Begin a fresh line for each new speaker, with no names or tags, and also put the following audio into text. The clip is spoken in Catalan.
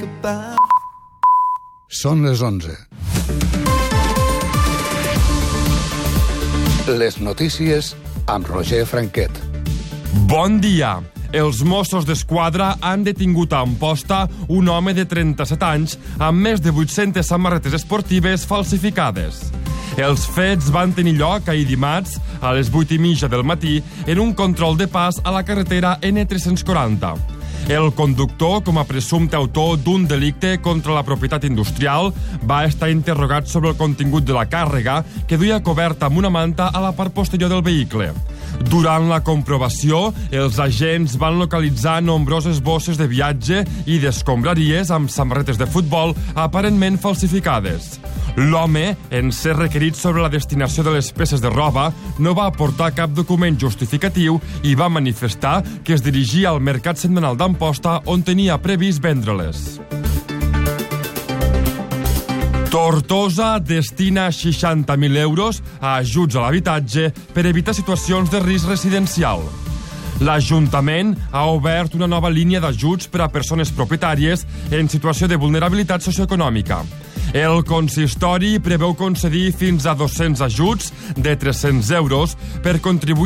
Són les 11. Les notícies amb Roger Franquet.
Bon dia. Els Mossos d'Esquadra han detingut a Amposta un home de 37 anys amb més de 800 samarretes esportives falsificades. Els fets van tenir lloc ahir dimarts a les 8:30 del matí en un control de pas a la carretera N340. El conductor, com a presumpte autor d'un delicte contra la propietat industrial, va estar interrogat sobre el contingut de la càrrega, que duia coberta amb una manta a la part posterior del vehicle. Durant la comprovació, els agents van localitzar nombroses bosses de viatge i d'escombraries amb samarretes de futbol aparentment falsificades. L'home, en ser requerit sobre la destinació de les peces de roba, no va aportar cap document justificatiu i va manifestar que es dirigia al mercat setmanal d'Amposta on tenia previst vendre-les. Tortosa destina 60.000 euros a ajuts a l'habitatge per evitar situacions de risc residencial. L'Ajuntament ha obert una nova línia d'ajuts per a persones propietàries en situació de vulnerabilitat socioeconòmica. El consistori preveu concedir fins a 200 ajuts de 300 euros per contribuir